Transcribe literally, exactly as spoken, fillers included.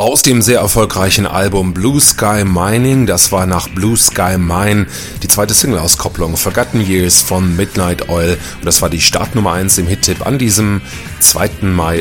Aus dem sehr erfolgreichen Album Blue Sky Mining, das war nach Blue Sky Mine die zweite Single-Auskopplung Forgotten Years von Midnight Oil und das war die Startnummer eins im Hit-Tipp an diesem zweiten Mai